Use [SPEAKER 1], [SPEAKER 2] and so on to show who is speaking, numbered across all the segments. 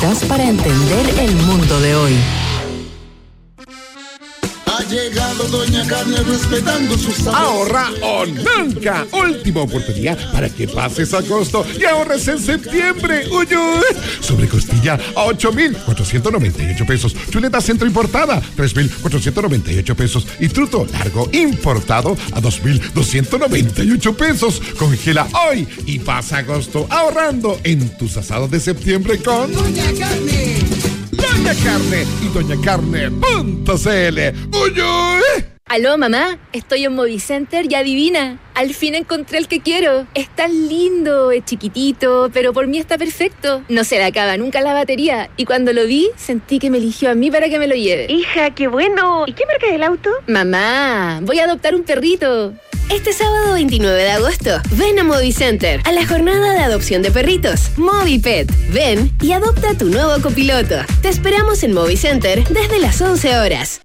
[SPEAKER 1] herramientas para entender el mundo de hoy.
[SPEAKER 2] Ha llegado Doña Carne respetando sus sabores.
[SPEAKER 3] Ahorra o nunca. Última oportunidad para que pases agosto y ahorres en septiembre. Uy, sobre costilla a 8,498 pesos. Chuleta centro importada 3,498 pesos. Y truto largo importado a 2,298 pesos. Congela hoy y pasa agosto ahorrando en tus asados de septiembre con
[SPEAKER 2] Doña Carne.
[SPEAKER 3] Doña Carne y doñacarne.cl. ¡Uy!
[SPEAKER 4] Aló, mamá, estoy en Movicenter y adivina, al fin encontré el que quiero. Es tan lindo, es chiquitito, pero por mí está perfecto. No se le acaba nunca la batería y cuando lo vi, sentí que me eligió a mí para que me lo lleve.
[SPEAKER 5] Hija, qué bueno. ¿Y qué marca es el auto?
[SPEAKER 4] Mamá, voy a adoptar un perrito.
[SPEAKER 6] Este sábado 29 de agosto, ven a Movicenter, a la jornada de adopción de perritos, MoviPet. Ven y adopta tu nuevo copiloto. Te esperamos en Movicenter desde las 11 horas.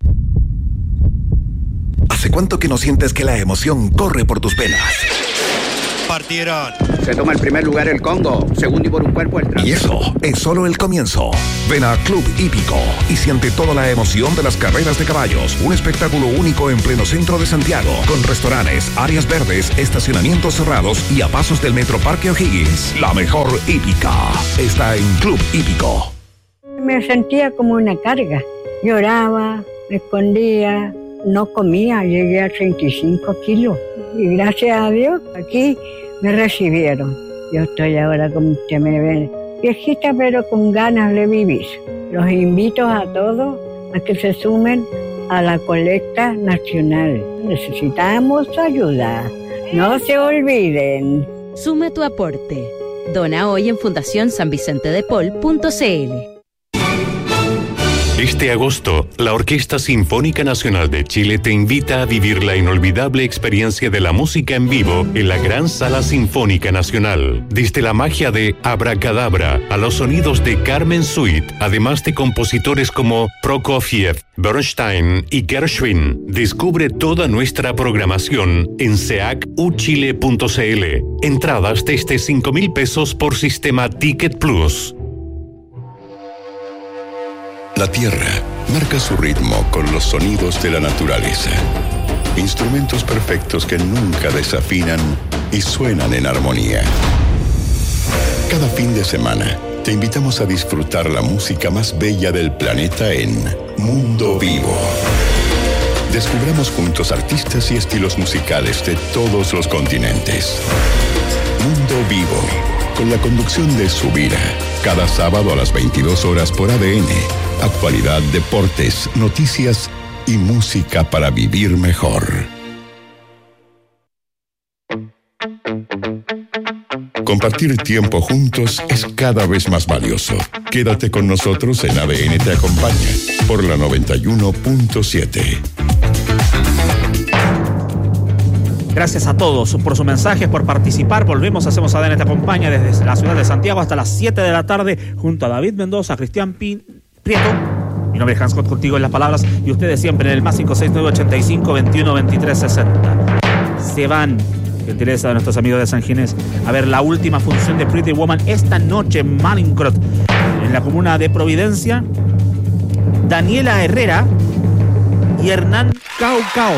[SPEAKER 7] ¿Hace cuánto que no sientes que la emoción corre por tus venas?
[SPEAKER 8] Partieron.
[SPEAKER 9] Se toma el primer lugar el Congo, segundo y por un cuerpo el Trans.
[SPEAKER 7] Y eso es solo el comienzo. Ven a Club Hípico y siente toda la emoción de las carreras de caballos. Un espectáculo único en pleno centro de Santiago, con restaurantes, áreas verdes, estacionamientos cerrados y a pasos del Metro Parque O'Higgins. La mejor hípica está en Club Hípico.
[SPEAKER 10] Me sentía como una carga. Lloraba, me escondía, no comía, llegué a 35 kilos. Y gracias a Dios, aquí me recibieron. Yo estoy ahora, como usted me ve, viejita pero con ganas de vivir. Los invito a todos a que se sumen a la colecta nacional. Necesitamos ayuda. No se olviden.
[SPEAKER 11] Suma tu aporte. Dona hoy en fundacionsanvicentedepol.cl.
[SPEAKER 12] Este agosto, la Orquesta Sinfónica Nacional de Chile te invita a vivir la inolvidable experiencia de la música en vivo en la Gran Sala Sinfónica Nacional. Desde la magia de Abracadabra a los sonidos de Carmen Suite, además de compositores como Prokofiev, Bernstein y Gershwin. Descubre toda nuestra programación en seacuchile.cl. Entradas desde 5,000 pesos por sistema Ticket Plus.
[SPEAKER 13] La tierra marca su ritmo con los sonidos de la naturaleza. Instrumentos perfectos que nunca desafinan y suenan en armonía. Cada fin de semana te invitamos a disfrutar la música más bella del planeta en Mundo Vivo. Descubramos juntos artistas y estilos musicales de todos los continentes. Mundo Vivo, con la conducción de Subira, cada sábado a las 22 horas por ADN. Actualidad, deportes, noticias y música para vivir mejor. Compartir tiempo juntos es cada vez más valioso. Quédate con nosotros en ADN Te Acompaña por la 91.7.
[SPEAKER 14] Gracias a todos por sus mensajes, por participar. Volvemos, hacemos ADN Te Acompaña desde la ciudad de Santiago hasta las 7 de la tarde junto a David Mendoza, Cristian Prieto. Mi nombre es Hans Scott, contigo en las palabras y ustedes siempre en el más 569-85-21-23-60. Se van, gentileza de nuestros amigos de San Ginés, a ver la última función de Pretty Woman esta noche en Malincrot, en la comuna de Providencia. Daniela Herrera y Hernán Caucao.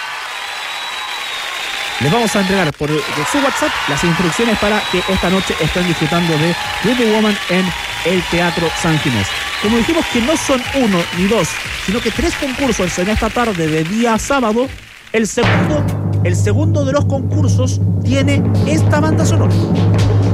[SPEAKER 14] Les vamos a entregar por su WhatsApp las instrucciones para que esta noche estén disfrutando de Pretty Woman en el Teatro San Ginés. Como dijimos que no son uno ni dos, sino que 3 concursos en esta tarde de día sábado, el segundo de los concursos tiene esta banda sonora.